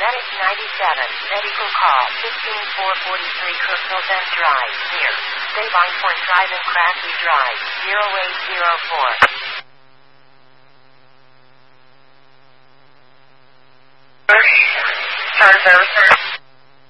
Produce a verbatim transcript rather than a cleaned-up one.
Medic ninety-seven, medical call fifteen four forty-three Kirkville Bend Drive, near Sabine Point Drive and Crafty Drive, zero eight zero four. Sir, sir, sir.